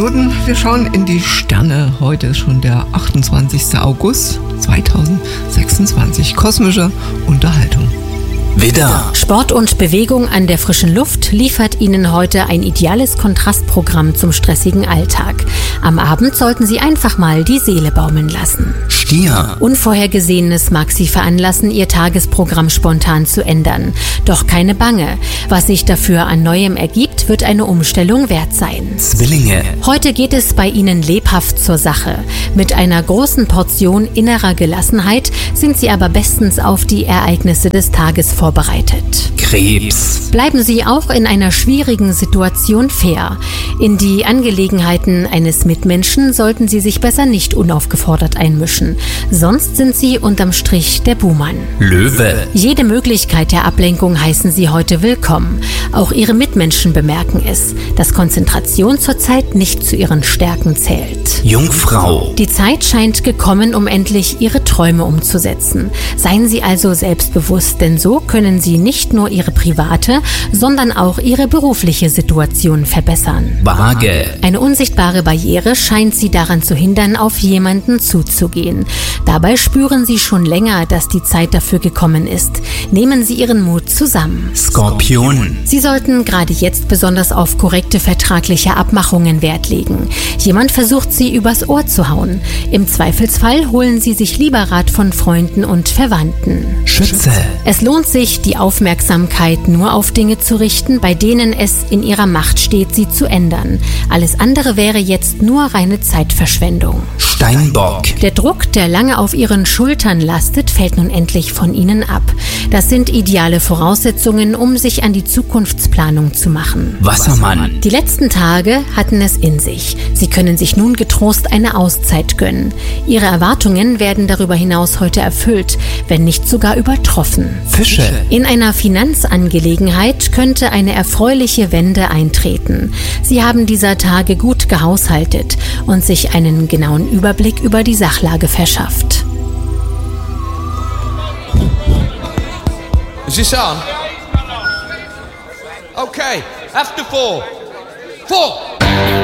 Wir schauen in die Sterne. Heute ist schon der 28. August 2026. Kosmische Unterhaltung. Widder. Sport und Bewegung an der frischen Luft liefert Ihnen heute ein ideales Kontrastprogramm zum stressigen Alltag. Am Abend sollten Sie einfach mal die Seele baumeln lassen. Stier. Unvorhergesehenes mag Sie veranlassen, Ihr Tagesprogramm spontan zu ändern. Doch keine Bange. Was sich dafür an Neuem ergibt, wird eine Umstellung wert sein. Zwillinge. Heute geht es bei Ihnen lebhaft zur Sache. Mit einer großen Portion innerer Gelassenheit sind Sie aber bestens auf die Ereignisse des Tages vorbereitet. Krebs. Bleiben Sie auch in einer schwierigen Situation fair. In die Angelegenheiten eines Mitmenschen sollten Sie sich besser nicht unaufgefordert einmischen. Sonst sind Sie unterm Strich der Buhmann. Löwe. Jede Möglichkeit der Ablenkung heißen Sie heute willkommen. Auch Ihre Mitmenschen bemerken es, dass Konzentration zurzeit nicht zu Ihren Stärken zählt. Jungfrau. Die Zeit scheint gekommen, um endlich Ihre Träume umzusetzen. Seien Sie also selbstbewusst, denn so können Sie nicht nur Ihre private, sondern auch Ihre berufliche Situation verbessern. Waage. Eine unsichtbare Barriere scheint Sie daran zu hindern, auf jemanden zuzugehen. Dabei spüren Sie schon länger, dass die Zeit dafür gekommen ist. Nehmen Sie Ihren Mut zusammen. Skorpion. Sie sollten gerade jetzt besonders auf korrekte vertragliche Abmachungen Wert legen. Jemand versucht Sie übers Ohr zu hauen. Im Zweifelsfall holen Sie sich lieber Rat von Freunden und Verwandten. Schütze. Es lohnt sich, die Aufmerksamkeit nur auf Dinge zu richten, bei denen es in Ihrer Macht steht, sie zu ändern. Alles andere wäre jetzt nur reine Zeitverschwendung. Steinbock. Der Druck, der lange auf Ihren Schultern lastet, fällt nun endlich von Ihnen ab. Das sind ideale Voraussetzungen, um sich an die Zukunftsplanung zu machen. Wassermann. Die letzten Tage hatten es in sich. Sie können sich nun getrost eine Auszeit gönnen. Ihre Erwartungen werden darüber hinaus heute erfüllt, wenn nicht sogar übertroffen. Fische. In einer Finanzangelegenheit könnte eine erfreuliche Wende eintreten. Sie haben dieser Tage gut gehaushaltet und sich einen genauen Überblick über die Sachlage verschafft. Is this on? Okay, after 4. 4.